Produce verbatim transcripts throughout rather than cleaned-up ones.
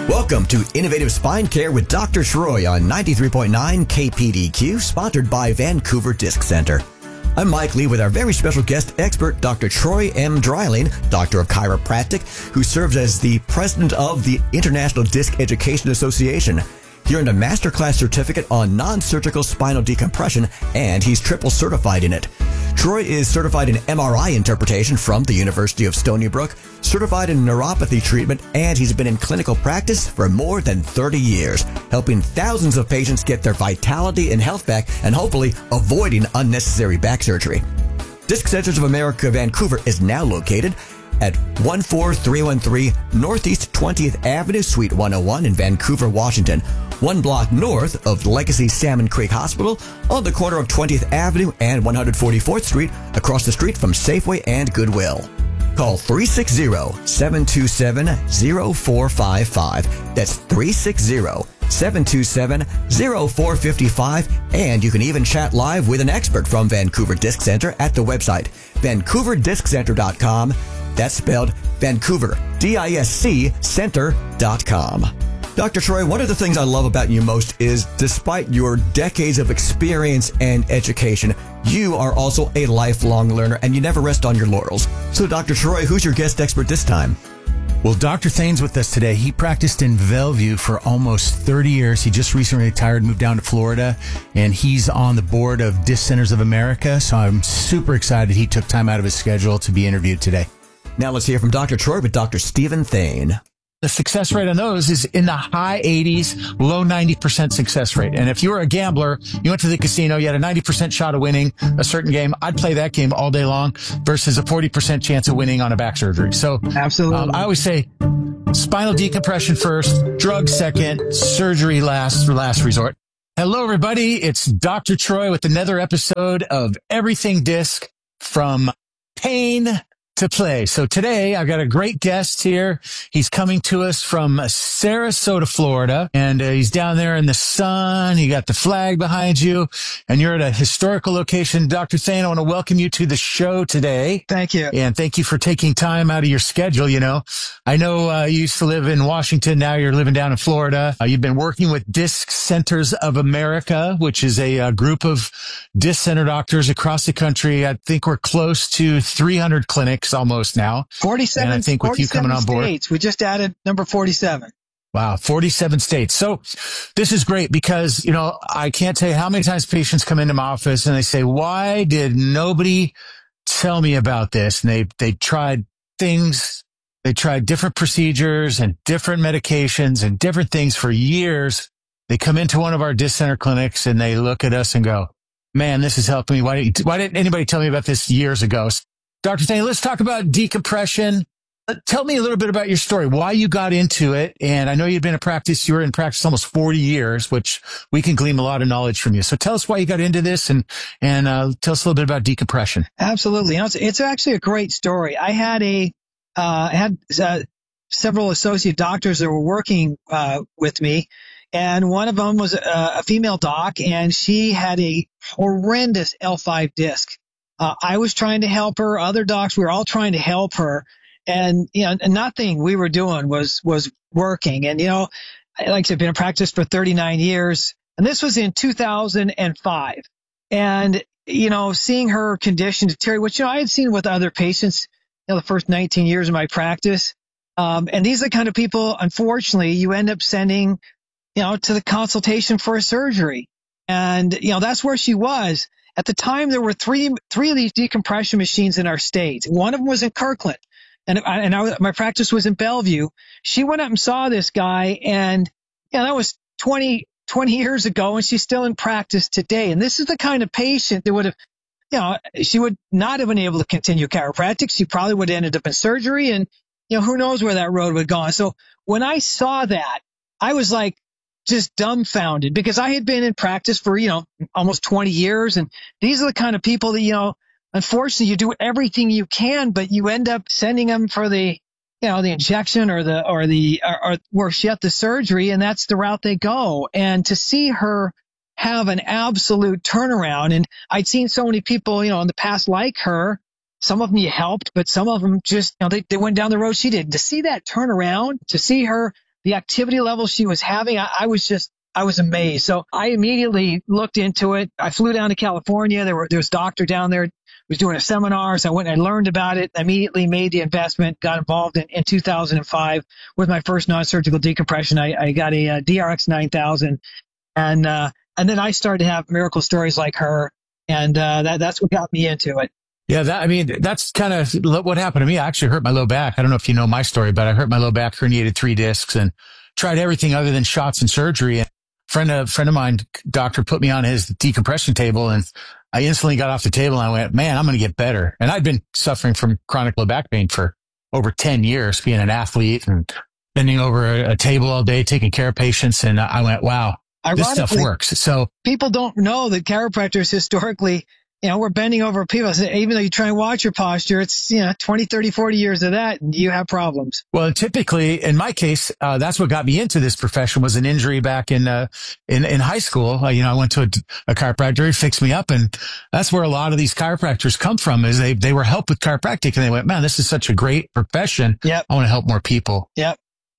Welcome to Innovative Spine Care with Doctor Troy on ninety-three point nine K P D Q, sponsored by Vancouver Disc Center. I'm Mike Lee with our very special guest expert, Doctor Troy M. Dreiling, Doctor of Chiropractic, who serves as the president of the International Disc Education Association. He earned a masterclass certificate on non-surgical spinal decompression, and he's triple certified in it. Troy is certified in M R I interpretation from the University of Stony Brook, certified in neuropathy treatment, and he's been in clinical practice for more than thirty years, helping thousands of patients get their vitality and health back and hopefully avoiding unnecessary back surgery. Disc Centers of America Vancouver is now located at one four three one three Northeast twentieth Avenue, Suite one oh one in Vancouver, Washington, one block north of Legacy Salmon Creek Hospital, on the corner of twentieth Avenue and one hundred forty-fourth Street, across the street from Safeway and Goodwill. Call three six zero, seven two seven, zero four five five. That's three six zero, seven two seven, zero four five five. And you can even chat live with an expert from Vancouver Disc Center at the website vancouver disc center dot com. That's spelled Vancouver, D I S C, center dot com. Doctor Troy, one of the things I love about you most is, despite your decades of experience and education, you are also a lifelong learner and you never rest on your laurels. So, Doctor Troy, who's your guest expert this time? Well, Doctor Thane's with us today. He practiced in Bellevue for almost thirty years. He just recently retired, moved down to Florida, and he's on the board of Disc Centers of America. So I'm super excited he took time out of his schedule to be interviewed today. Now let's hear from Doctor Troy with Doctor Stephen Thane. The success rate on those is in the high eighties, low ninety percent success rate. And if you were a gambler, you went to the casino, you had a ninety percent shot of winning a certain game, I'd play that game all day long versus a forty percent chance of winning on a back surgery. So absolutely, um, I always say spinal decompression first, drug second, surgery last, last resort. Hello, everybody. It's Doctor Troy with another episode of Everything Disc, from pain to play. So today I've got a great guest here. He's coming to us from Sarasota, Florida, and uh, he's down there in the sun. You got the flag behind you, and you're at a historical location. Doctor Thane, I want to welcome you to the show today. Thank you. And thank you for taking time out of your schedule. You know, I know uh, you used to live in Washington. Now you're living down in Florida. Uh, you've been working with Disc Centers of America, which is a, a group of disc center doctors across the country. I think we're close to three hundred clinics almost now. forty-seven, and I think with you coming on board, states. We just added number forty-seven. Wow, forty-seven states. So this is great because, you know, I can't tell you how many times patients come into my office and they say, why did nobody tell me about this? And they, they tried things, they tried different procedures and different medications and different things for years. They come into one of our disc center clinics and they look at us and go, man, this is helping me. Why didn't, why didn't anybody tell me about this years ago? Doctor Thane, let's talk about decompression. Uh, tell me a little bit about your story, why you got into it. And I know you've been in practice. You were in practice almost forty years, which we can glean a lot of knowledge from you. So tell us why you got into this, and, and, uh, tell us a little bit about decompression. Absolutely. You know, it's, it's actually a great story. I had a, uh, I had, uh, several associate doctors that were working, uh, with me. And one of them was a, a female doc, and she had a horrendous L five disc. Uh, I was trying to help her. Other docs, we were all trying to help her. And, you know, nothing we were doing was, was working. And, you know, like I said, I've been in practice for thirty-nine years. And this was in two thousand five. And, you know, seeing her condition deteriorate, which, you know, I had seen with other patients, you know, the first nineteen years of my practice. Um, and these are the kind of people, unfortunately, you end up sending, you know, to the consultation for a surgery. And, you know, that's where she was. At the time, there were three, three of these decompression machines in our state. One of them was in Kirkland, and, I, and I, my practice was in Bellevue. She went up and saw this guy, and, you know, that was twenty, twenty years ago, and she's still in practice today. And this is the kind of patient that would have, you know, she would not have been able to continue chiropractic. She probably would have ended up in surgery, and, you know, who knows where that road would have gone. So when I saw that, I was like, just dumbfounded, because I had been in practice for, you know, almost twenty years. And these are the kind of people that, you know, unfortunately you do everything you can, but you end up sending them for the, you know, the injection or the, or the, or, or worse yet, the surgery. And that's the route they go. And to see her have an absolute turnaround, and I'd seen so many people, you know, in the past like her, some of them you helped, but some of them just, you know, they, they went down the road she did. To see that turnaround, to see her the activity level she was having, I, I was just, I was amazed. So I immediately looked into it. I flew down to California. There were, there was a doctor down there was doing a seminar. So I went and I learned about it, immediately made the investment, got involved in, in two thousand five with my first non-surgical decompression. I, I got a, a D R X nine thousand, and, uh, and then I started to have miracle stories like her. And, uh, that, that's what got me into it. Yeah, that, I mean, that's kind of what happened to me. I actually hurt my low back. I don't know if you know my story, but I hurt my low back, herniated three discs, and tried everything other than shots and surgery. And a friend of, friend of mine, doctor, put me on his decompression table, and I instantly got off the table and I went, man, I'm going to get better. And I'd been suffering from chronic low back pain for over ten years, being an athlete and bending over a, a table all day, taking care of patients. And I went, wow, this stuff works. So people don't know that chiropractors historically, you know, we're bending over people. So even though you try and watch your posture, it's, you know, twenty, thirty, forty years of that, and you have problems. Well, typically, in my case, uh, that's what got me into this profession was an injury back in, uh, in, in high school. Uh, you know, I went to a, a chiropractor, he fixed me up, and that's where a lot of these chiropractors come from, is they, they were helped with chiropractic, and they went, man, this is such a great profession. Yep. I want to help more people. Yep.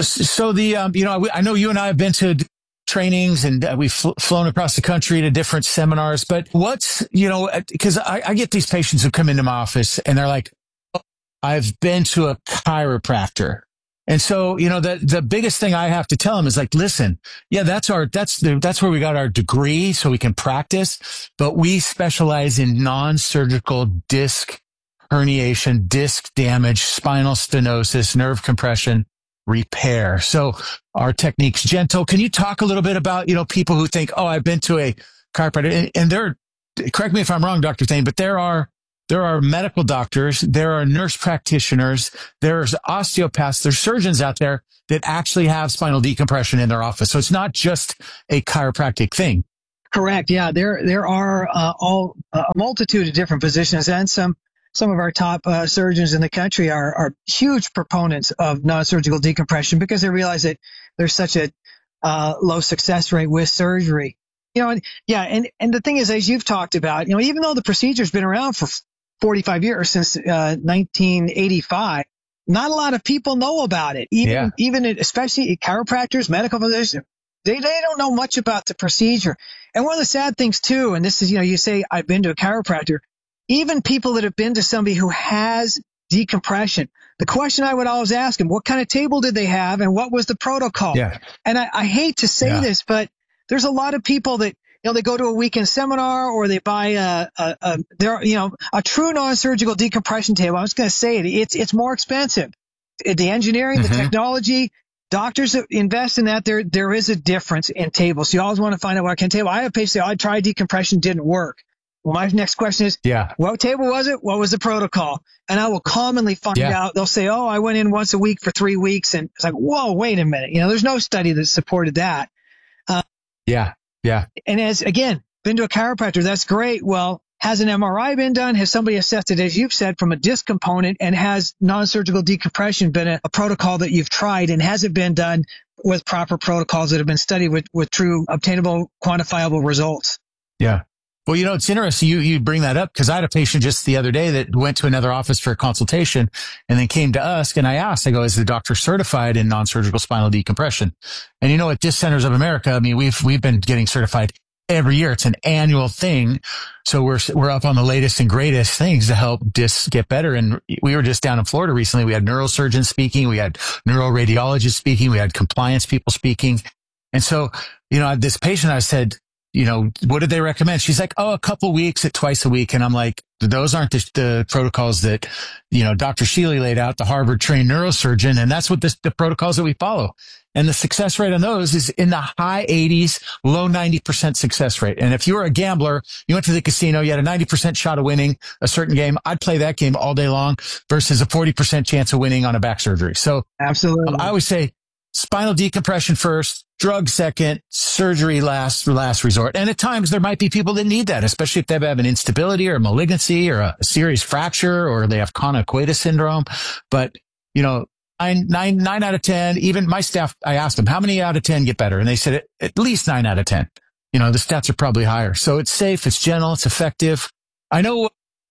So the, um, you know, I know you and I have been to trainings, and uh, we've fl- flown across the country to different seminars. But what's, you know, because I, I get these patients who come into my office and they're like, oh, I've been to a chiropractor. And so, you know, the, the biggest thing I have to tell them is like, listen, yeah, that's our, that's the, that's where we got our degree so we can practice, but we specialize in non-surgical disc herniation, disc damage, spinal stenosis, nerve compression, repair. So our technique's gentle. Can you talk a little bit about, you know, people who think, oh, I've been to a chiropractor, and, and there, correct me if I'm wrong, Doctor Thane, but there are, there are medical doctors, there are nurse practitioners, there's osteopaths, there's surgeons out there that actually have spinal decompression in their office. So it's not just a chiropractic thing. Correct. Yeah. There, there are, uh, all, uh, a multitude of different physicians, and some, Some of our top uh, surgeons in the country are, are huge proponents of non-surgical decompression because they realize that there's such a uh, low success rate with surgery. You know, and, yeah, and, and the thing is, as you've talked about, you know, even though the procedure's been around for forty-five years, since uh, nineteen eighty-five, not a lot of people know about it. Even, yeah. even it, especially chiropractors, medical physicians, they they don't know much about the procedure. And one of the sad things too, and this is, you know, you say I've been to a chiropractor. Even people that have been to somebody who has decompression, the question I would always ask them, what kind of table did they have and what was the protocol? Yeah. And I, I hate to say yeah. this, but there's a lot of people that, you know, they go to a weekend seminar or they buy a, a, a their, you know, a true non-surgical decompression table. I'm just going to say it. It's, it's more expensive. The engineering, mm-hmm. the technology, doctors that invest in that, there, there is a difference in tables. So you always want to find out what kind of table. I have patients say, I tried decompression, didn't work. Well, my next question is, yeah. what table was it? What was the protocol? And I will commonly find yeah. out. They'll say, oh, I went in once a week for three weeks. And it's like, whoa, wait a minute. You know, there's no study that supported that. Uh, yeah. Yeah. And as, again, been to a chiropractor, that's great. Well, has an M R I been done? Has somebody assessed it, as you've said, from a disc component? And has non-surgical decompression been a, a protocol that you've tried? And has it been done with proper protocols that have been studied with, with true obtainable, quantifiable results? Yeah. Well, you know, it's interesting you, you bring that up because I had a patient just the other day that went to another office for a consultation and then came to us, and I asked, I go, is the doctor certified in non-surgical spinal decompression? And you know, at Disc Centers of America, I mean, we've, we've been getting certified every year. It's an annual thing. So we're, we're up on the latest and greatest things to help discs get better. And we were just down in Florida recently. We had neurosurgeons speaking. We had neuroradiologists speaking. We had compliance people speaking. And so, you know, this patient, I said, you know, what did they recommend? She's like, oh, a couple weeks at twice a week. And I'm like, those aren't the, the protocols that, you know, Doctor Sheely laid out, the Harvard trained neurosurgeon. And that's what this, the protocols that we follow. And the success rate on those is in the high eighties, low ninety percent success rate. And if you were a gambler, you went to the casino, you had a ninety percent shot of winning a certain game, I'd play that game all day long versus a forty percent chance of winning on a back surgery. So absolutely, I always say spinal decompression first, drug second, surgery last, last resort. And at times there might be people that need that, especially if they have an instability or a malignancy or a serious fracture or they have conocoitus syndrome. But, you know, nine, nine, nine out of ten, even my staff, I asked them, how many out of ten get better? And they said at least nine out of ten. You know, the stats are probably higher. So it's safe, it's gentle, it's effective. I know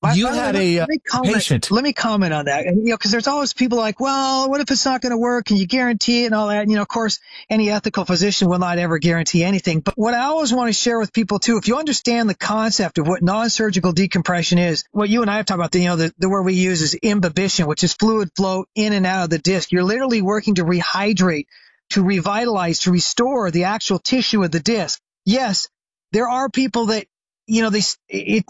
You I, had let, a uh, let me comment, patient. Let me comment on that. And, you know, because there's always people like, well, what if it's not going to work? Can you guarantee it and all that? And, you know, of course, any ethical physician will not ever guarantee anything. But what I always want to share with people, too, if you understand the concept of what non-surgical decompression is, what you and I have talked about, the, you know, the, the word we use is imbibition, which is fluid flow in and out of the disc. You're literally working to rehydrate, to revitalize, to restore the actual tissue of the disc. Yes, there are people that, you know, they, it,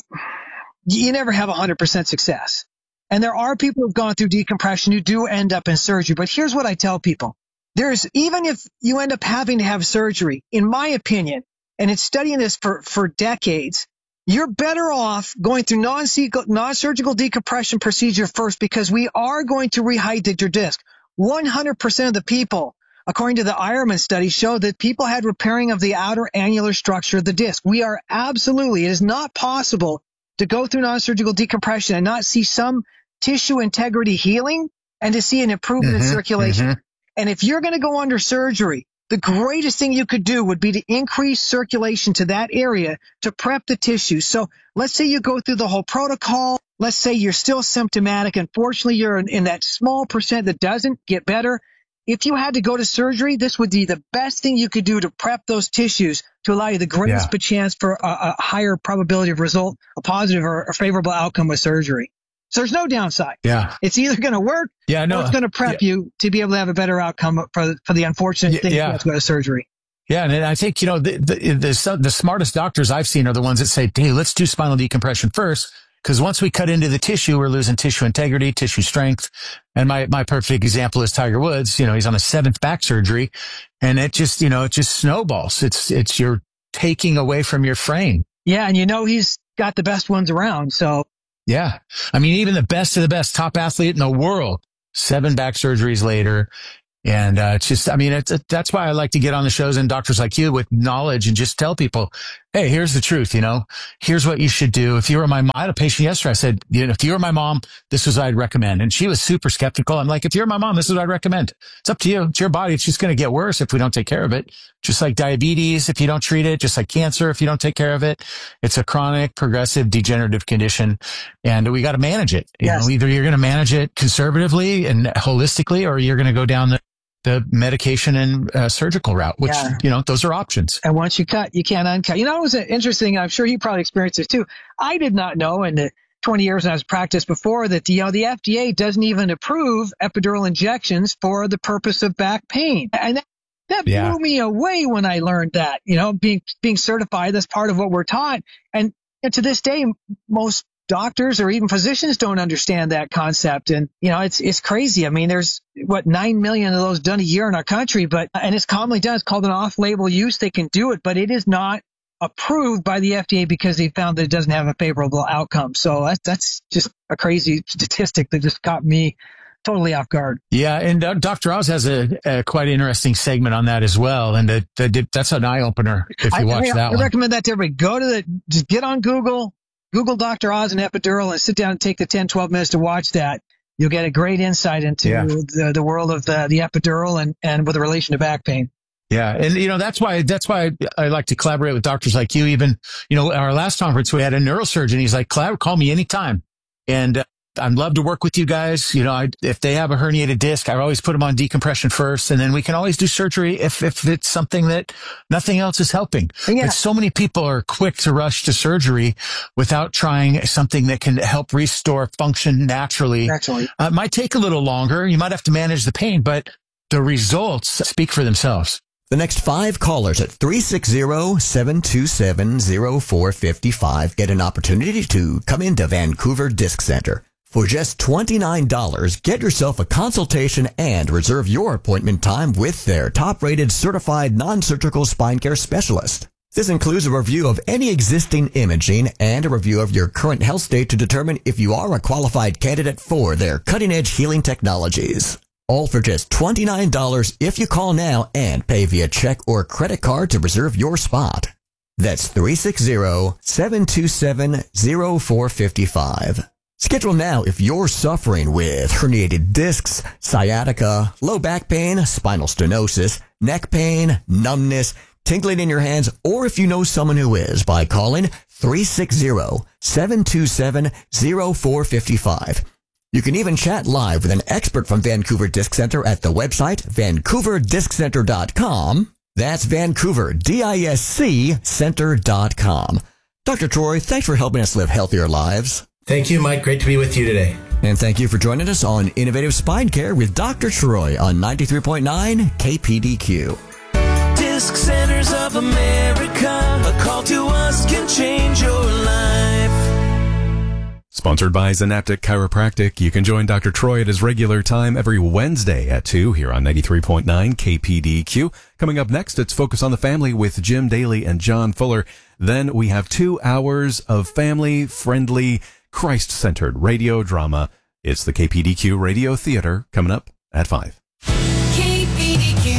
you never have one hundred percent success. And there are people who've gone through decompression who do end up in surgery. But here's what I tell people. There's, even if you end up having to have surgery, in my opinion, and it's studying this for, for decades, you're better off going through non-surgical decompression procedure first, because we are going to rehydrate your disc. one hundred percent of the people, according to the Ironman study, show that people had repairing of the outer annular structure of the disc. We are absolutely, it is not possible to go through non-surgical decompression and not see some tissue integrity healing and to see an improvement mm-hmm, in circulation. Mm-hmm. And if you're going to go under surgery, the greatest thing you could do would be to increase circulation to that area to prep the tissue. So let's say you go through the whole protocol. Let's say you're still symptomatic. Unfortunately, you're in, in that small percent that doesn't get better. If you had to go to surgery, this would be the best thing you could do to prep those tissues to allow you the greatest yeah. chance for a, a higher probability of result, a positive or a favorable outcome with surgery. So there's no downside. Yeah. It's either going to work yeah, no, or it's going to prep yeah. you to be able to have a better outcome for, for the unfortunate yeah, thing yeah. you have to go to surgery. Yeah, and I think, you know, the, the, the, the smartest doctors I've seen are the ones that say, hey, let's do spinal decompression first. Because once we cut into the tissue, we're losing tissue integrity, tissue strength. And my, my perfect example is Tiger Woods. You know, he's on a seventh back surgery, and it just, you know, it just snowballs. It's, it's you're taking away from your frame. Yeah. And you know, he's got the best ones around. So yeah. I mean, even the best of the best top athlete in the world, seven back surgeries later. And, uh, it's just, I mean, it's, it, that's why I like to get on the shows and doctors like you with knowledge and just tell people, hey, here's the truth. You know, here's what you should do. If you were my mom, I had a patient yesterday. I said, you know, if you were my mom, this is what I'd recommend. And she was super skeptical. I'm like, if you're my mom, this is what I'd recommend. It's up to you. It's your body. It's just going to get worse if we don't take care of it. Just like diabetes, if you don't treat it, just like cancer, if you don't take care of it, it's a chronic, progressive, degenerative condition. And we got to manage it. You yes. know, either you're going to manage it conservatively and holistically, or you're going to go down the the medication and uh, surgical route, which, yeah. you know, those are options. And once you cut, you can't uncut. You know, it was interesting. I'm sure you probably experienced this too. I did not know in the twenty years I was practiced before that, the, you know, the F D A doesn't even approve epidural injections for the purpose of back pain. And that, that yeah. blew me away when I learned that, you know, being, being certified, that's part of what we're taught. And, and to this day, most doctors or even physicians don't understand that concept. And, you know, it's, it's crazy. I mean, there's what, nine million of those done a year in our country, but, and it's commonly done. It's called an off-label use. They can do it, but it is not approved by the F D A because they found that it doesn't have a favorable outcome. So that's, that's just a crazy statistic that just caught me totally off guard. Yeah. And uh, Doctor Oz has a, a quite interesting segment on that as well. And that, that that's an eye opener if you I, watch I, that I one. I recommend that to everybody. Go to the, just get on Google, Google Doctor Oz and epidural, and sit down and take the ten, twelve minutes to watch that. You'll get a great insight into yeah. the, the world of the, the epidural and, and with relation to back pain. Yeah. And, you know, that's why, that's why I, I like to collaborate with doctors like you. Even, you know, our last conference, we had a neurosurgeon. He's like, call me anytime. And uh, I'd love to work with you guys. You know, I, if they have a herniated disc, I always put them on decompression first, and then we can always do surgery if, if it's something that nothing else is helping. Yeah. But so many people are quick to rush to surgery without trying something that can help restore function naturally. Naturally. Uh, it might take a little longer. You might have to manage the pain, but the results speak for themselves. The next five callers at three six zero, seven two seven, zero four five five get an opportunity to come into Vancouver Disc Center. For just twenty-nine dollars, get yourself a consultation and reserve your appointment time with their top-rated certified non-surgical spine care specialist. This includes a review of any existing imaging and a review of your current health state to determine if you are a qualified candidate for their cutting-edge healing technologies. All for just twenty-nine dollars if you call now and pay via check or credit card to reserve your spot. That's three six zero, seven two seven, zero four five five. Schedule now if you're suffering with herniated discs, sciatica, low back pain, spinal stenosis, neck pain, numbness, tingling in your hands, or if you know someone who is, by calling three six zero, seven two seven, zero four five five. You can even chat live with an expert from Vancouver Disc Center at the website vancouver disc center dot com. That's Vancouver, D I S C, center dot com. Doctor Troy, thanks for helping us live healthier lives. Thank you, Mike. Great to be with you today. And thank you for joining us on Innovative Spine Care with Doctor Troy on ninety-three point nine K P D Q. Disc Centers of America, a call to us can change your life. Sponsored by Zanaptic Chiropractic. You can join Doctor Troy at his regular time every Wednesday at two here on ninety-three point nine K P D Q. Coming up next, it's Focus on the Family with Jim Daly and John Fuller. Then we have two hours of family-friendly, Christ-centered radio drama. It's the K P D Q Radio Theater coming up at five. K P D Q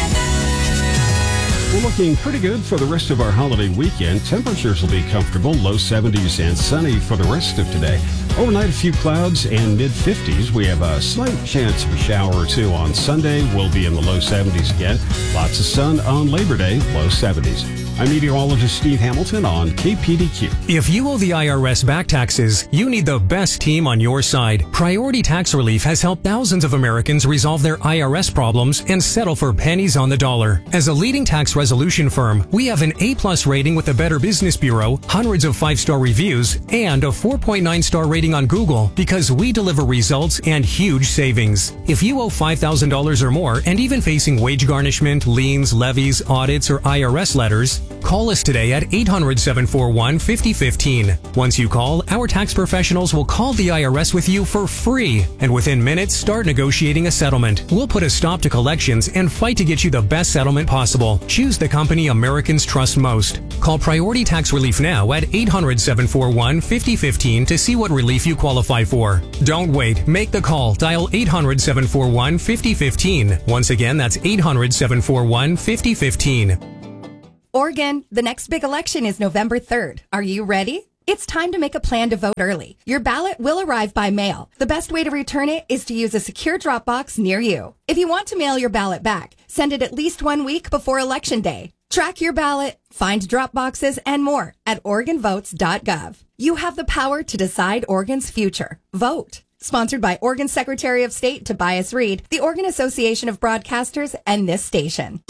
weather. We're looking pretty good for the rest of our holiday weekend. Temperatures will be comfortable, low seventies and sunny for the rest of today. Overnight, a few clouds and mid fifties. We have a slight chance of a shower or two on Sunday. We'll be in the low seventies again. Lots of sun on Labor Day, low seventies. I'm meteorologist Steve Hamilton on K P D Q. If you owe the I R S back taxes, you need the best team on your side. Priority Tax Relief has helped thousands of Americans resolve their I R S problems and settle for pennies on the dollar. As a leading tax resolution firm, we have an A-plus rating with the Better Business Bureau, hundreds of five-star reviews, and a four point nine star rating on Google because we deliver results and huge savings. If you owe five thousand dollars or more and even facing wage garnishment, liens, levies, audits, or I R S letters, call us today at eight hundred, seven four one, five oh one five. Once you call, our tax professionals will call the I R S with you for free, and within minutes start negotiating a settlement. We'll put a stop to collections and fight to get you the best settlement possible. Choose the company Americans trust most. Call Priority Tax Relief now at eight hundred, seven four one, five oh one five to see what relief you qualify for. Don't wait. Make the call. Dial eight hundred, seven four one, five oh one five. Once again, that's eight hundred, seven four one, five oh one five. Oregon, the next big election is November third. Are you ready? It's time to make a plan to vote early. Your ballot will arrive by mail. The best way to return it is to use a secure drop box near you. If you want to mail your ballot back, send it at least one week before Election Day. Track your ballot, find drop boxes, and more at oregon votes dot gov. You have the power to decide Oregon's future. Vote. Sponsored by Oregon Secretary of State Tobias Reed, the Oregon Association of Broadcasters, and this station.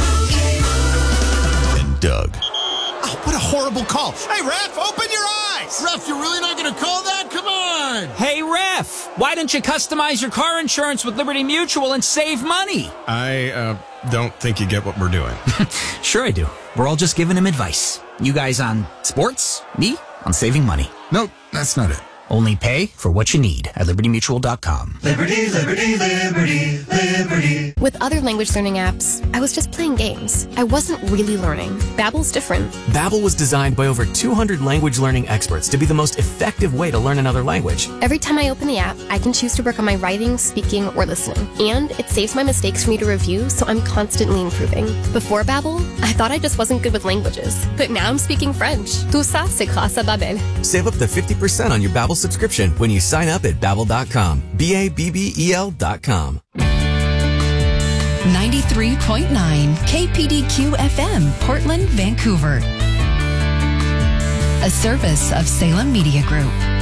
Doug. Oh, what a horrible call. Hey, Ref, open your eyes. Ref, you're really not going to call that? Come on. Hey, Ref, why don't you customize your car insurance with Liberty Mutual and save money? I uh, don't think you get what we're doing. Sure I do. We're all just giving him advice. You guys on sports, me on saving money. Nope, that's not it. Only pay for what you need at liberty mutual dot com. Liberty, liberty, liberty, liberty. With other language learning apps, I was just playing games. I wasn't really learning. Babbel's different. Babbel was designed by over two hundred language learning experts to be the most effective way to learn another language. Every time I open the app, I can choose to work on my writing, speaking, or listening. And it saves my mistakes for me to review, so I'm constantly improving. Before Babbel, I thought I just wasn't good with languages. But now I'm speaking French. Tout ça, c'est grâce à Babbel. Save up to fifty percent on your Babbel subscription when you sign up at babbel dot com. B A B B E L dot com. ninety-three point nine K P D Q F M, Portland, Vancouver. A service of Salem Media Group.